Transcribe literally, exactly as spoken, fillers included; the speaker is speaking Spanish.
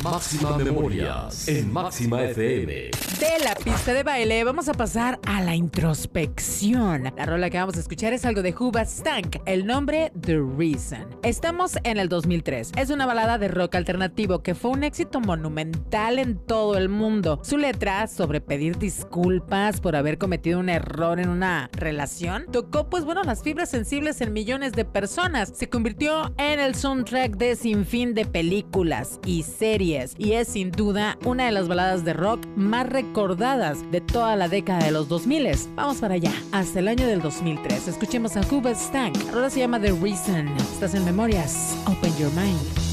Máxima Memorias en Máxima F M. De la pista de baile vamos a pasar a la introspección. La rola que vamos a escuchar es algo de Hoobastank, el nombre The Reason. Estamos en el dos mil tres. Es una balada de rock alternativo que fue un éxito monumental en todo el mundo. Su letra sobre pedir disculpas por haber cometido un error en una relación tocó pues bueno las fibras sensibles en millones de personas. Se convirtió en el soundtrack de sinfín de películas y series y es sin duda una de las baladas de rock más recordadas de toda la década de los dos mil. Vamos para allá, hasta el año del dos mil tres. Escuchemos a Hoobastank. La rola se llama The Reason. Estás en Memorias. Open Your Mind.